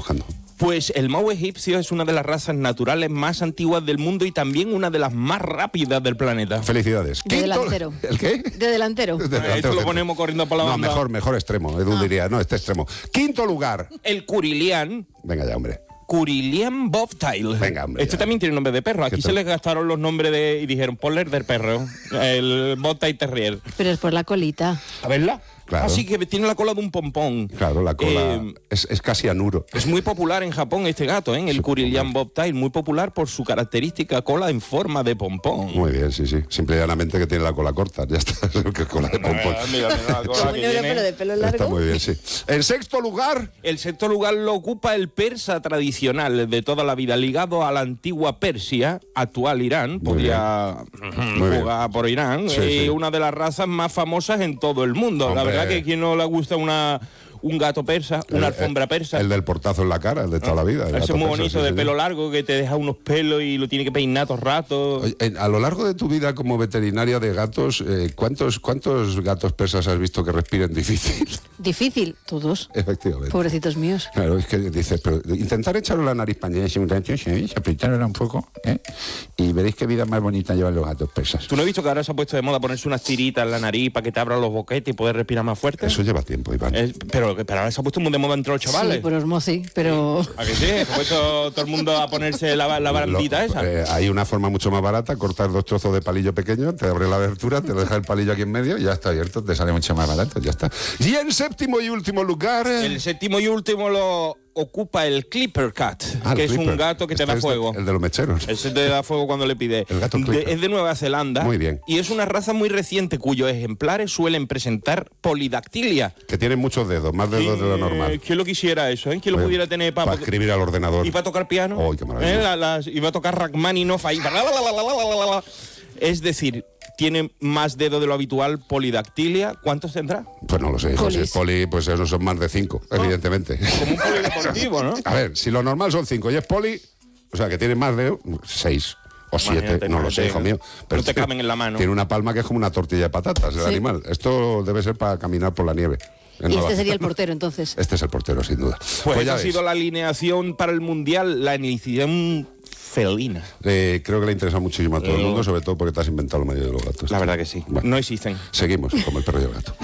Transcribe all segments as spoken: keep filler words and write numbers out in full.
buscando? Pues el Mau egipcio es una de las razas naturales más antiguas del mundo y también una de las más rápidas del planeta. Felicidades. De delantero. ¿El qué? De delantero. De delantero. Esto lo ponemos corriendo por la No, banda. mejor, mejor extremo. Edu Ah. diría, no, este extremo. Quinto lugar. El Curilián. Venga ya, hombre. Curilián Bobtail. Venga, hombre, Este ya. también tiene nombre de perro. Aquí ¿Qué se tal? les gastaron los nombres de y dijeron, ponle el del perro. El Bobtail Terrier. Pero es por la colita. A verla. Claro. Así que tiene la cola de un pompón. Claro, la cola Eh, es, es casi anuro. Es muy popular en Japón este gato, ¿eh? El Sí, Curilián popular. Bobtail, muy popular por su característica cola en forma de pompón. Muy bien, sí, sí. Simple y llanamente que tiene la cola corta. Ya está, que es cola de pompón. Ah, mira, mira la cola Como que un euro, tiene. pero de pelo Está largo. muy bien, sí. En sexto lugar, El sexto lugar lo ocupa el persa tradicional de toda la vida, ligado a la antigua Persia, actual Irán, podía Muy jugar por Irán, Sí, y sí. una de las razas más famosas en todo el mundo. La Hombre. verdad que a quien no le gusta una un gato persa, una el- alfombra el- persa. El del portazo en la cara, el de toda la vida. el Ese gato es muy persa, bonito, sí, de señor. pelo largo, que te deja unos pelos y lo tiene que peinar todo el rato. Oye, en- a lo largo de tu vida como veterinaria de gatos, eh, ¿cuántos, ¿cuántos gatos persas has visto que respiren difícil? Difícil, todos. Efectivamente. Pobrecitos míos. Claro, es que dices, pero intentar echarle la nariz pañera y apretarla un poco, ¿eh? Y veréis qué vida más bonita llevan los gatos persas. ¿Tú no has visto que ahora se ha puesto de moda ponerse unas tiritas en la nariz para que te abran los boquetes y poder respirar más fuerte? Eso lleva tiempo, Iván. Es- pero, pero ahora se ha puesto muy de moda entre los chavales. Sí, por osmosis, pero... ¿A que sí? Se ha puesto todo el mundo a ponerse la, la barandita Lo- esa. eh, hay una forma mucho más barata, cortar dos trozos de palillo pequeño, te abre la abertura, te deja el palillo aquí en medio y ya está abierto, te sale mucho más barato, ya está. Y en séptimo y último lugar... eh, El séptimo y último lo ocupa el Clipper Cat, ah, el que es Clipper. un gato que te Este da es de- fuego. el de los mecheros. Ese te da fuego cuando le pide. El gato De- Clipper. es de Nueva Zelanda. Muy bien. Y es una raza muy reciente cuyos ejemplares suelen presentar polidactilia. Que tienen muchos dedos, más dedos de lo normal. ¿Quién lo quisiera eso? ¿eh? ¿Quién lo Bueno, pudiera tener para para escribir al ordenador. y para tocar piano? ¡Ay, qué maravilla! ¿Eh? La- las- y va a tocar Rachmaninoff ahí. Es decir, tiene más dedo de lo habitual, polidactilia. ¿Cuántos tendrá? Pues no lo sé, José. Polis. Poli, pues esos son más de cinco, evidentemente. Como un polideportivo, ¿no? A ver, si lo normal son cinco y es poli, o sea, que tiene más de seis o siete, Imagínate, no lo sé, hijo mío. no te caben en la mano. Tiene una palma que es como una tortilla de patatas, el Sí. animal. Esto debe ser para caminar por la nieve. en Y Nueva este sería el Zelanda. portero, entonces. Este es el portero, sin duda. Pues, Pues ya esa ha ves. sido la alineación para el Mundial, la alineación felina. Eh, creo que le interesa muchísimo a todo el Eh. mundo, sobre todo porque te has inventado lo medio de los gatos. La verdad que sí. Bueno. No existen. Seguimos, como el perro y el gato.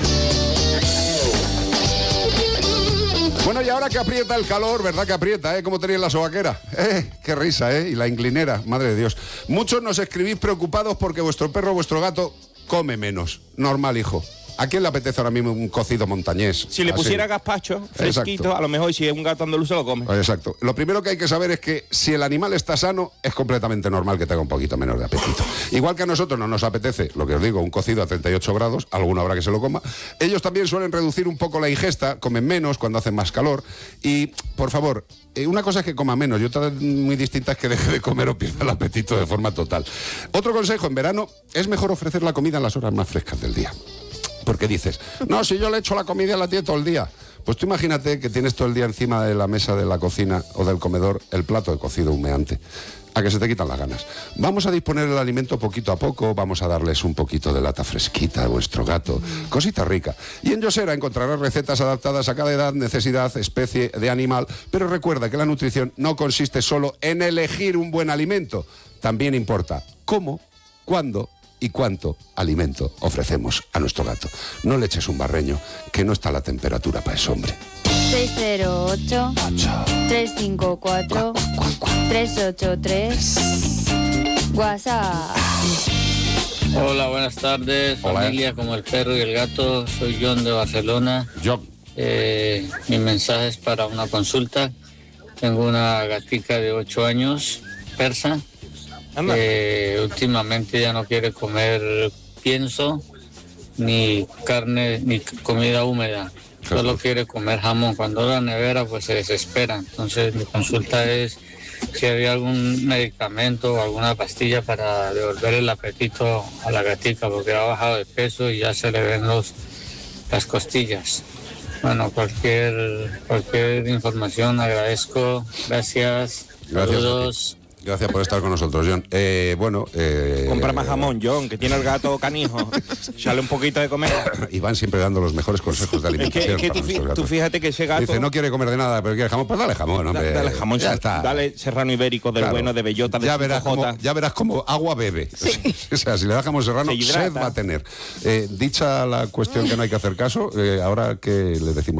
Bueno, y ahora que aprieta el calor, ¿verdad que aprieta, eh? ¿Cómo tenéis la sobaquera? ¿Eh? Qué risa, ¿eh? Y la inclinera, madre de Dios. Muchos nos escribís preocupados porque vuestro perro o vuestro gato come menos. Normal, hijo. ¿A quién le apetece ahora mismo un cocido montañés? Si le Así. pusiera gazpacho fresquito, Exacto. a lo mejor si es un gato andaluz se lo come. Exacto. Lo primero que hay que saber es que si el animal está sano, es completamente normal que tenga un poquito menos de apetito. Igual que a nosotros no nos apetece, lo que os digo, un cocido a treinta y ocho grados, alguna habrá que se lo coma, ellos también suelen reducir un poco la ingesta, comen menos cuando hace más calor. Y, por favor, eh, una cosa es que coma menos y otra muy distinta es que deje de comer o pierda el apetito de forma total. Otro consejo, en verano es mejor ofrecer la comida en las horas más frescas del día. Porque dices, no, si yo le echo la comida a la tía todo el día. Pues tú imagínate que tienes todo el día encima de la mesa de la cocina o del comedor el plato de cocido humeante. A que se te quitan las ganas. Vamos a disponer el alimento poquito a poco, vamos a darles un poquito de lata fresquita a vuestro gato, cosita rica. Y en Yosera encontrarás recetas adaptadas a cada edad, necesidad, especie de animal, pero recuerda que la nutrición no consiste solo en elegir un buen alimento, también importa cómo, cuándo y cuánto alimento ofrecemos a nuestro gato. No le eches un barreño, que no está la temperatura para ese hombre. seis cero ocho, tres cinco cuatro, tres ocho tres. WhatsApp. Hola, buenas tardes, Hola. familia como el perro y el gato. Soy John de Barcelona. Yo, Eh, mi mensaje es para una consulta. Tengo una gatica de ocho años, persa. Anda. Eh, últimamente ya no quiere comer pienso, ni carne, ni comida húmeda. Solo quiere comer jamón. Cuando la nevera, pues se desespera. Entonces mi consulta es si había algún medicamento o alguna pastilla para devolver el apetito a la gatica, porque ha bajado de peso y ya se le ven los, las costillas. Bueno, cualquier, cualquier información agradezco. Gracias. Gracias a ti. Saludos. Gracias por estar con nosotros, John. Eh, bueno, eh, Compra más jamón, John, que tiene el gato canijo. Sale un poquito de comer. Iván siempre dando los mejores consejos de Es que, alimentación. es que para tú, nuestros tú gatos. fíjate que ese gato... Dice, no quiere comer de nada, pero quiere jamón, pues dale jamón, hombre. Dale jamón, ya está. dale serrano ibérico del Claro. bueno, de bellota, de ya verás, cinco jota. cómo, ya verás cómo agua bebe. O sea, si le da jamón serrano, Se hidrata. sed va a tener. Eh, dicha la cuestión que no hay que hacer caso, eh, ahora que le decimos